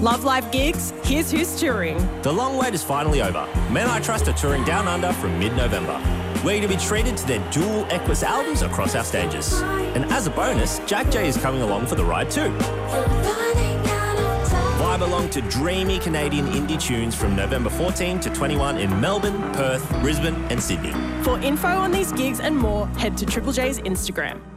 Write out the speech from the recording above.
Love live gigs? Here's who's touring. The long wait is finally over. Men I Trust are touring Down Under from mid-November. We're going to be treated to their dual Equus albums across our stages. And as a bonus, Jack J is coming along for the ride too. Vibe along to dreamy Canadian indie tunes from November 14 to 21 in Melbourne, Perth, Brisbane and Sydney. For info on these gigs and more, head to Triple J's Instagram.